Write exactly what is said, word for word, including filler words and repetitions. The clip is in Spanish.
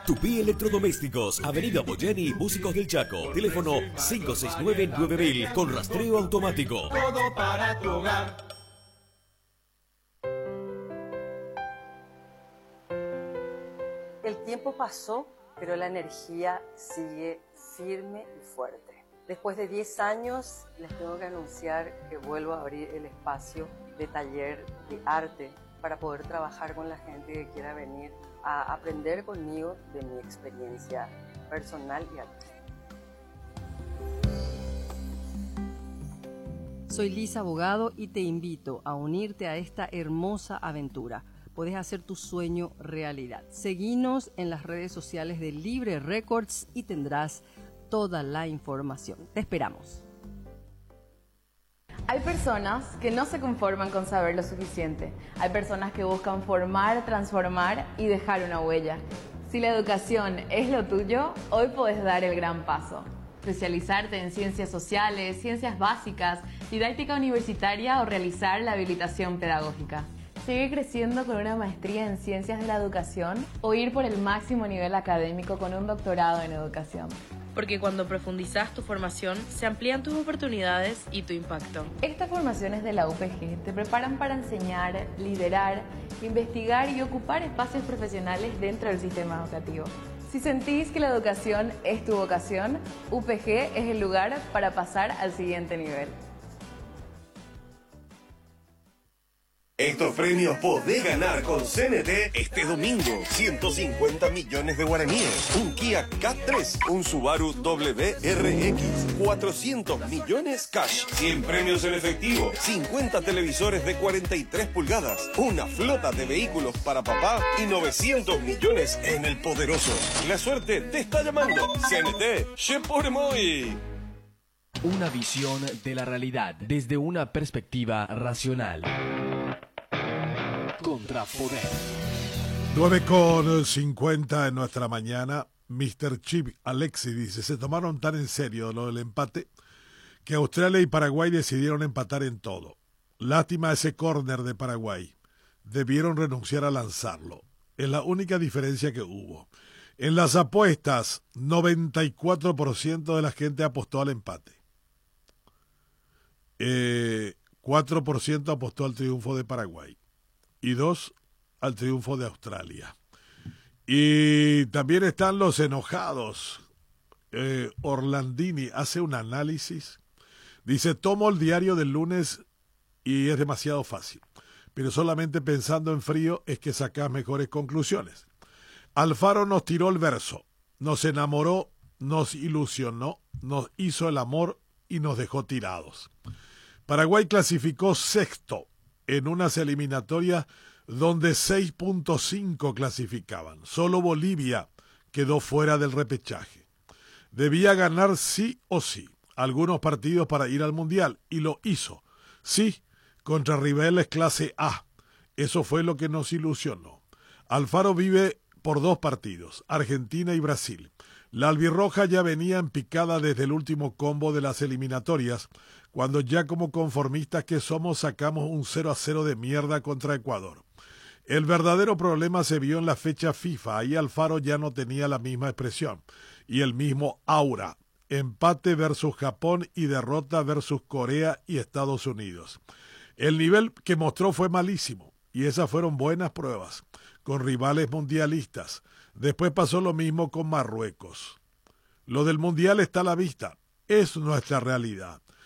Tupí Electrodomésticos, Avenida Boyeni, Músicos del Chaco. Teléfono cinco seis nueve nueve mil con rastreo automático. Todo para tu hogar. El tiempo pasó, pero la energía sigue firme y fuerte. Después de diez años, les tengo que anunciar que vuelvo a abrir el espacio de taller de arte para poder trabajar con la gente que quiera venir a aprender conmigo de mi experiencia personal y artística. Soy Lisa Abogado y te invito a unirte a esta hermosa aventura. Puedes hacer tu sueño realidad. Seguinos en las redes sociales de Libre Records y tendrás toda la información. Te esperamos. Hay personas que no se conforman con saber lo suficiente. Hay personas que buscan formar, transformar y dejar una huella. Si la educación es lo tuyo, hoy podés dar el gran paso. Especializarte en ciencias sociales, ciencias básicas, didáctica universitaria o realizar la habilitación pedagógica. Seguir creciendo con una maestría en ciencias de la educación o ir por el máximo nivel académico con un doctorado en educación. Porque cuando profundizas tu formación, se amplían tus oportunidades y tu impacto. Estas formaciones de la U P G te preparan para enseñar, liderar, investigar y ocupar espacios profesionales dentro del sistema educativo. Si sentís que la educación es tu vocación, U P G es el lugar para pasar al siguiente nivel. Estos premios podés ganar con C N T este domingo. ciento cincuenta millones de guaraníes, un Kia K tres, un Subaru W R X, cuatrocientos millones cash, cien premios en efectivo, cincuenta televisores de cuarenta y tres pulgadas, una flota de vehículos para papá y novecientos millones en el poderoso. La suerte te está llamando. C N T, je por muy. Una visión de la realidad desde una perspectiva racional. Contrapoder. nueve con cincuenta en nuestra mañana. mister Chip Alexi dice, se tomaron tan en serio lo del empate que Australia y Paraguay decidieron empatar en todo. Lástima ese córner de Paraguay. Debieron renunciar a lanzarlo. Es la única diferencia que hubo. En las apuestas, noventa y cuatro por ciento de la gente apostó al empate. Eh, cuatro por ciento apostó al triunfo de Paraguay. Y dos al triunfo de Australia. Y también están los enojados. Eh, Orlandini hace un análisis. Dice, tomo el diario del lunes y es demasiado fácil. Pero solamente pensando en frío es que sacás mejores conclusiones. Alfaro nos tiró el verso. Nos enamoró, nos ilusionó, nos hizo el amor y nos dejó tirados. Paraguay clasificó sexto en unas eliminatorias donde seis punto cinco clasificaban. Solo Bolivia quedó fuera del repechaje. Debía ganar sí o sí algunos partidos para ir al Mundial, y lo hizo. Sí, contra rivales clase A. Eso fue lo que nos ilusionó. Alfaro vive por dos partidos, Argentina y Brasil. La albirroja ya venía en picada desde el último combo de las eliminatorias, cuando ya como conformistas que somos sacamos un cero a cero de mierda contra Ecuador. El verdadero problema se vio en la fecha FIFA, ahí Alfaro ya no tenía la misma expresión y el mismo aura. Empate versus Japón y derrota versus Corea y Estados Unidos. El nivel que mostró fue malísimo y esas fueron buenas pruebas, con rivales mundialistas. Después pasó lo mismo con Marruecos. Lo del Mundial está a la vista, es nuestra realidad.